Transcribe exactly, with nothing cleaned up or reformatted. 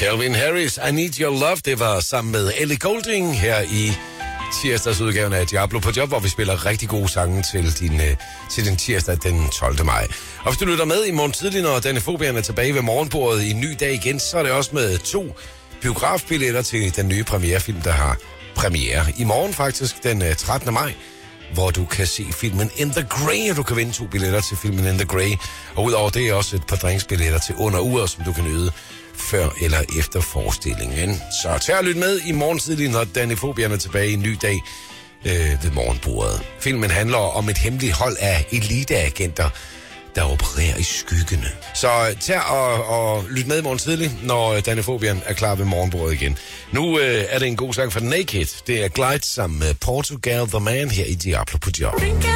Calvin Harris, I Need Your Love, det var sammen med Ellie Goulding her i tirsdagsudgaven af Diablo på Job, hvor vi spiller rigtig gode sange til din, uh, til din tirsdag den tolvte maj. Og hvis du lytter med i morgen tidlig, når Danifobierne er tilbage ved morgenbordet i en ny dag igen, så er det også med to biografbilletter til den nye premierefilm, der har premiere i morgen faktisk, den uh, trettende maj, hvor du kan se filmen In the Grey, og du kan vinde to billetter til filmen In the Grey. Og udover det er også et par drinksbilletter til under uret, som du kan nyde før eller efter forestillingen. Så tag og lyt med i morgen tidlig, når Danifobierne er tilbage i en ny dag øh, ved morgenbordet. Filmen handler om et hemmeligt hold af eliteagenter, der opererer i skyggene. Så tag og, og lyt med i morgen tidlig, når Danifobierne er klar ved morgenbordet igen. Nu øh, er det en god sang for Naked. Det er Glide sammen med Portugal The Man her i Diablo på Job.